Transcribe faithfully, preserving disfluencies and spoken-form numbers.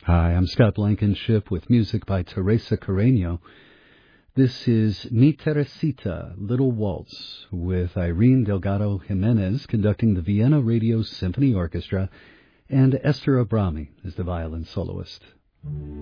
Hi, I'm Scott Blankenship with music by Teresa Carreño. This is Mi Teresita, Little Waltz, with Irene Delgado Jimenez conducting the Vienna Radio Symphony Orchestra and Esther Abrami as the violin soloist.